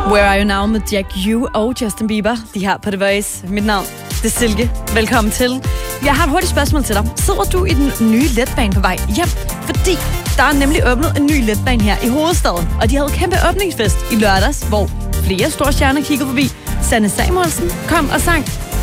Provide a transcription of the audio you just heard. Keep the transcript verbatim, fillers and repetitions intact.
Where Are You Now med Jack U og Justin Bieber. De her på The Voice. Mit navn, det er Silke. Velkommen til. Jeg har et hurtigt spørgsmål til dig. Sidder du i den nye letbane på vej hjem? Fordi der er nemlig åbnet en ny letbane her i hovedstaden. Og de havde kæmpe åbningsfest i lørdags, hvor flere store stjerner kiggede forbi. Sanne Samuelsen kom og sang